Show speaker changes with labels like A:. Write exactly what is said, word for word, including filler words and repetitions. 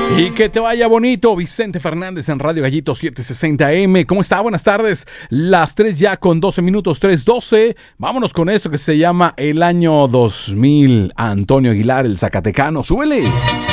A: Y que te vaya bonito, Vicente Fernández en Radio Gallito setecientos sesenta eme. ¿Cómo está? Buenas tardes. Las tres ya con doce minutos, tres doce. Vámonos con esto que se llama El Año dos mil. Antonio Aguilar, el Zacatecano. ¡Súbele!